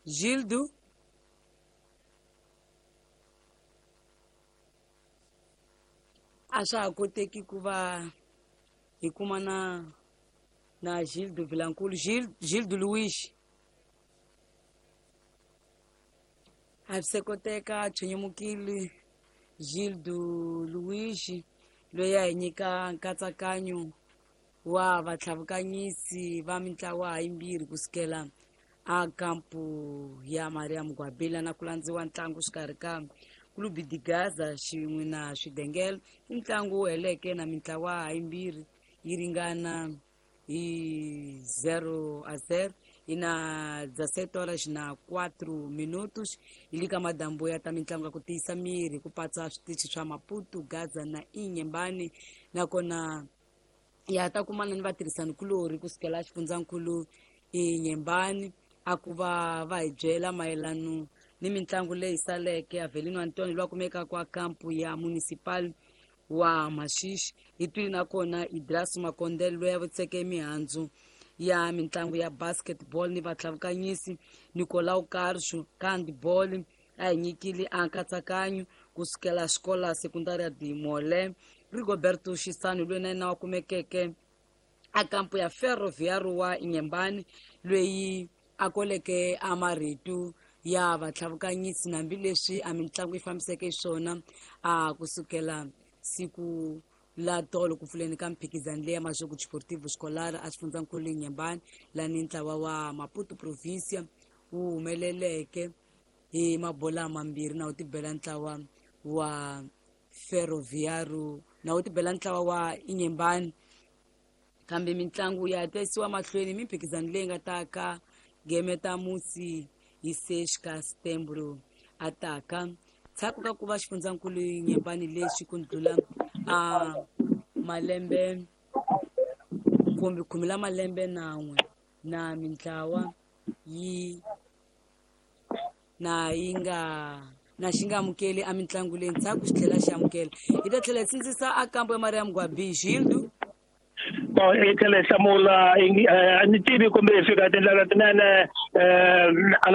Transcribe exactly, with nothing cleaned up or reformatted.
Gildo a swa ha koteki ku va hi kumana na Gildo Vilankulu. Gildo, Gildo Luiz a se koteka Chunyamukile Gildo Luiz loyi a hi nyika nkatsakanyo wa vatlhavukanyisi va mitlawa hayimbirhi kusukela a kampu ya Maria Mugwabela na ku landziwa ntlangu xikarhi ka Clube de Gaza xin'we na Swidengele. Ntlangu wu heleke na mitlawa hayimbirhi yi ringana hi zero a zero ina dezessete horas na quatro minutos hi le ka madambu ya ta mitlangu ya ku tiyisa miri ku patsa switichi swa Maputo, Gaza na Inhambane, nakona ya ta kumana ni vatirhisani kulori kusukela xifundzankulu Inhambane a ku va va hi byela mayelano ni mitlangu leyi saleke. Avelino Antônio loyi a kumeka kwa kampu ya municipal wa Mashishi hi twile nakona Idras Makondelo loyi a vutseke mihandzu ya mitlangu ya basketball ni vatlhavukanyisi. Nicolau Carlos ka handball a hi nyikile a nkatsakanyo kusukela xikola sekundari ya Dimole. Rigoberto Xisano loyi na yena wa kumekeke a kampu ya Ferroviário wa Inhambane loyi a koleke a marito ya vatlhavukanyisi nambileswi a mitlangu yi fambiseke swona a kusukela siku la tolo ku pfuleni ka mphikizano leya Majogo Desportivo Escolar a xifundzankulu Inhambane lani ntlawa wa Maputo provincia wu humeleleke hi mabola mambirhi na wu tibela ntlawa wa Ferroviário na wu tibela ntlawa wa Inhambane. Kambe mitlangu ya tesiwa mahlweni mimphikizano leyi nga taka game ta musi hi seis ka Setembro ataka tsaku ka ku va xifundzankulu Inhambane lexi ku ndlula a malembe kumbe khume la malembe nan'we na mitlawa yi na yi nga na xi nga amukeli a mitlangu leyi ntshaku xi tlhela xi amukela. Hi ta tlhela sindzisa a kampu ya Maria Mugwabi. Gildo i tlhela hlamula a ni tivi kumbe hi fika tindlela tinene